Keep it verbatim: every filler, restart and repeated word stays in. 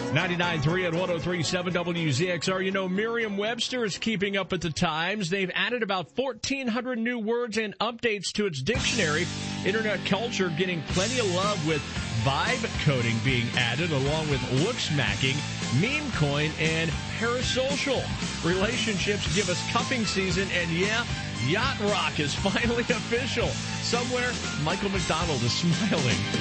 ninety-nine point three and one oh three point seven W Z X R. You know, Merriam-Webster is keeping up with the times. They've added about fourteen hundred new words and updates to its dictionary. Internet culture getting plenty of love with vibe coding being added, along with look-smacking, meme coin, and parasocial. Relationships give us cuffing season, and yeah, yacht rock is finally official. Somewhere, Michael McDonald is smiling.